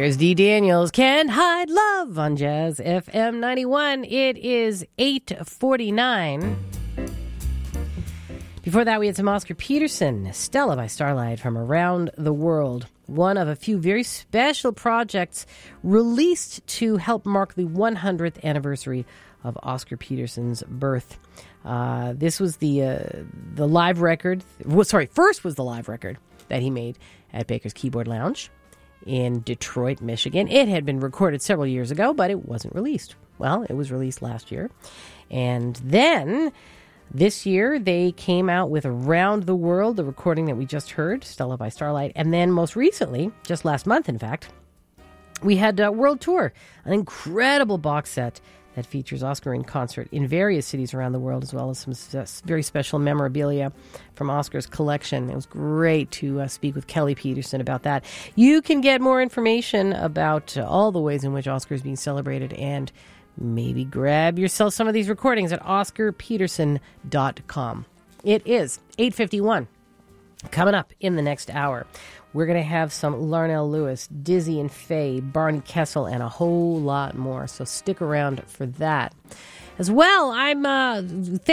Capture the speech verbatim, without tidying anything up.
There's Dee Daniels, Can't Hide Love on Jazz F M ninety-one. It is eight forty-nine. Before that, we had some Oscar Peterson, Stella by Starlight from Around the World. One of a few very special projects released to help mark the one hundredth anniversary of Oscar Peterson's birth. Uh, this was the uh, the live record. Well, sorry, first was the live record that he made at Baker's Keyboard Lounge in Detroit, Michigan. It had been recorded several years ago, but it wasn't released. Well, it was released last year. And then this year, they came out with Around the World, the recording that we just heard, Stella by Starlight. And then most recently, just last month, in fact, we had uh, World Tour, an incredible box set that features Oscar in concert in various cities around the world, as well as some very special memorabilia from Oscar's collection. It was great to uh, speak with Kelly Peterson about that. You can get more information about uh, all the ways in which Oscar is being celebrated and maybe grab yourself some of these recordings at oscar peterson dot com. It is eight fifty-one. Coming up in the next hour, we're going to have some Larnell Lewis, Dizzy and Faye, Barney Kessel, and a whole lot more. So stick around for that. As well, I'm uh,